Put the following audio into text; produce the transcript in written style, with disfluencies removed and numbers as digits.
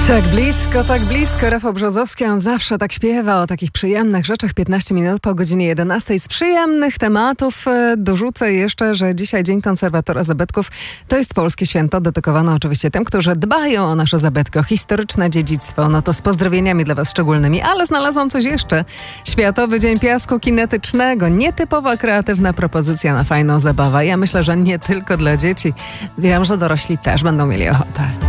Tak blisko. Rafał Brzozowski, on zawsze tak śpiewa o takich przyjemnych rzeczach. 15 minut po godzinie 11. Z przyjemnych tematów dorzucę jeszcze, że dzisiaj Dzień Konserwatora Zabytków to jest polskie święto dedykowane oczywiście tym, którzy dbają o nasze zabytki, o historyczne dziedzictwo. No to z pozdrowieniami dla was szczególnymi, ale znalazłam coś jeszcze. Światowy Dzień Piasku Kinetycznego. Nietypowa, kreatywna propozycja na fajną zabawę. Ja myślę, że nie tylko dla dzieci. Wiem, że dorośli też będą mieli ochotę.